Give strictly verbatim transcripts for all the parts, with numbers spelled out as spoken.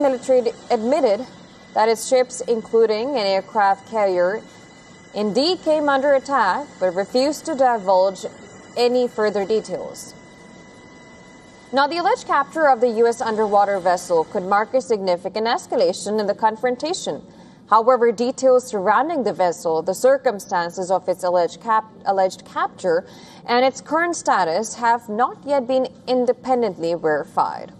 military admitted that its ships, including an aircraft carrier, indeed came under attack, but refused to divulge any further details. Now, the alleged capture of the U S underwater vessel could mark a significant escalation in the confrontation. However, details surrounding the vessel, the circumstances of its alleged, cap- alleged capture, and its current status have not yet been independently verified.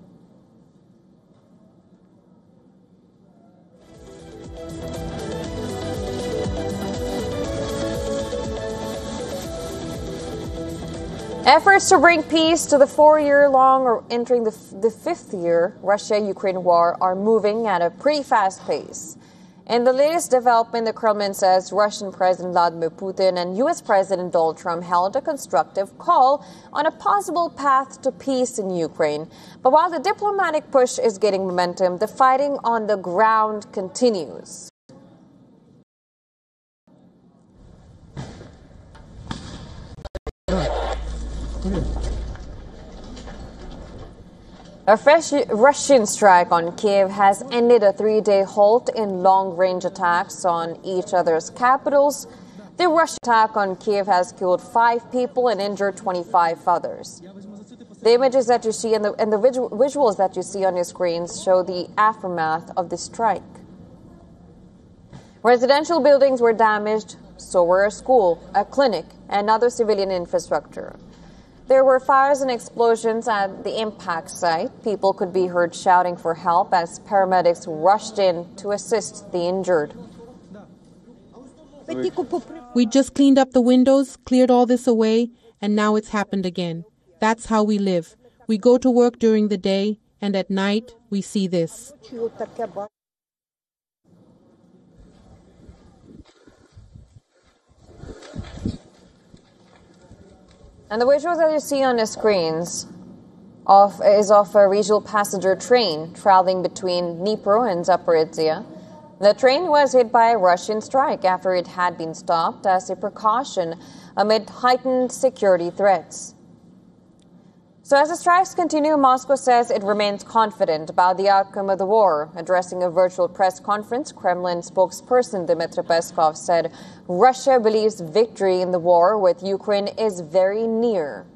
Efforts to bring peace to the four-year-long or entering the, f- the fifth year Russia-Ukraine war are moving at a pretty fast pace. In the latest development, the Kremlin says Russian President Vladimir Putin and U S President Donald Trump held a constructive call on a possible path to peace in Ukraine. But while the diplomatic push is getting momentum, the fighting on the ground continues. A fresh Russian strike on Kiev has ended a three-day halt in long-range attacks on each other's capitals. The Russian attack on Kiev has killed five people and injured twenty-five others. The images that you see and the, and the visual, visuals that you see on your screens show the aftermath of the strike. Residential buildings were damaged, so were a school, a clinic, and other civilian infrastructure. There were fires and explosions at the impact site. People could be heard shouting for help as paramedics rushed in to assist the injured. We just cleaned up the windows, cleared all this away, and now it's happened again. That's how we live. We go to work during the day, and at night we see this. And the visuals that you see on the screens of, is of a regional passenger train traveling between Dnipro and Zaporizhia. The train was hit by a Russian strike after it had been stopped as a precaution amid heightened security threats. So as the strikes continue, Moscow says it remains confident about the outcome of the war. Addressing a virtual press conference, Kremlin spokesperson Dmitry Peskov said Russia believes victory in the war with Ukraine is very near.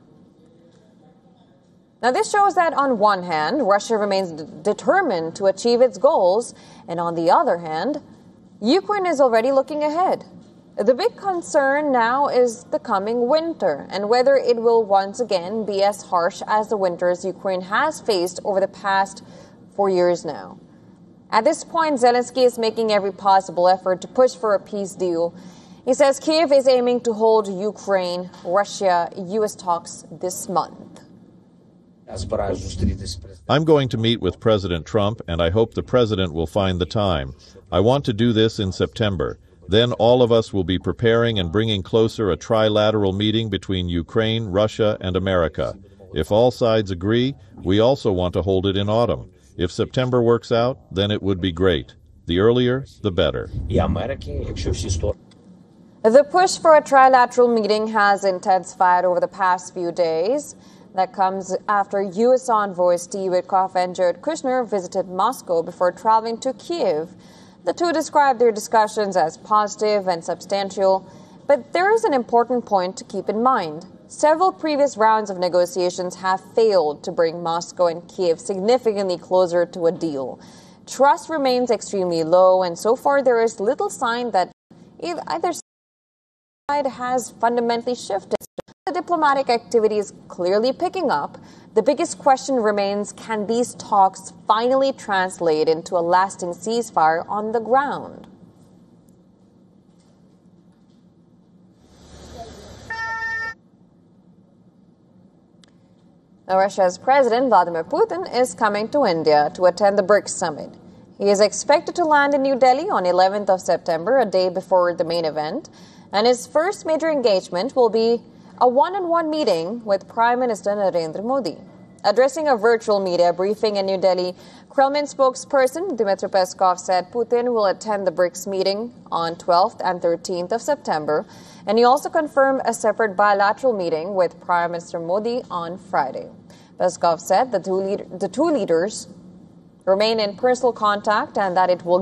Now, this shows that on one hand, Russia remains d- determined to achieve its goals, and on the other hand, Ukraine is already looking ahead. The big concern now is the coming winter and whether it will once again be as harsh as the winters Ukraine has faced over the past four years now. At this point, Zelensky is making every possible effort to push for a peace deal. He says Kiev is aiming to hold Ukraine, Russia, U S talks this month. I'm going to meet with President Trump, and I hope the president will find the time. I want to do this in September. Then all of us will be preparing and bringing closer a trilateral meeting between Ukraine, Russia, and America. If all sides agree, we also want to hold it in autumn. If September works out, then it would be great. The earlier, the better. The push for a trilateral meeting has intensified over the past few days. That comes after U S envoys Steve Witkoff and Jared Kushner visited Moscow before traveling to Kiev. The two described their discussions as positive and substantial, but there is an important point to keep in mind. Several previous rounds of negotiations have failed to bring Moscow and Kiev significantly closer to a deal. Trust remains extremely low, and so far there is little sign that either side has fundamentally shifted. The diplomatic activity is clearly picking up. The biggest question remains, can these talks finally translate into a lasting ceasefire on the ground? Now, Russia's President Vladimir Putin is coming to India to attend the BRICS summit. He is expected to land in New Delhi on eleventh of September, a day before the main event, and his first major engagement will be a one-on-one meeting with Prime Minister Narendra Modi. Addressing a virtual media briefing in New Delhi, Kremlin spokesperson Dmitry Peskov said Putin will attend the BRICS meeting on twelfth and thirteenth of September, and he also confirmed a separate bilateral meeting with Prime Minister Modi on Friday. Peskov said the two, lead- the two leaders remain in personal contact and that it will